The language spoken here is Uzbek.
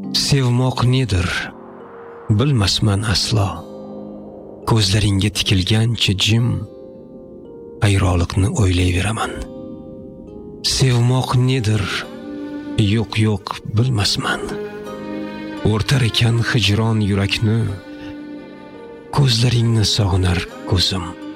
Sevmoq nedir, bilmasman aslo. Ko'zlaringga tikilgancha jim, ayroliqni o'ylayveraman. Sevmoq nedir, yo'q bilmasman. O'rtar ekan hijron yurakni, ko'zlaringni sog'inar ko'zim.